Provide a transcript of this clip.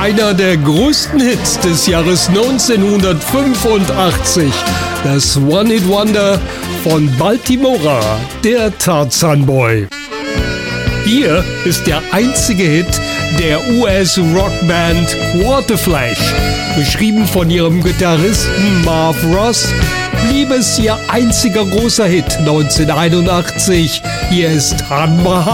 Einer der größten Hits des Jahres 1985. Das One-Hit-Wonder von Baltimora, der Tarzan Boy. Hier ist der einzige Hit der US-Rockband Waterflash. Geschrieben von ihrem Gitarristen Marv Ross, blieb es ihr einziger großer Hit 1981. Hier ist Han Maha.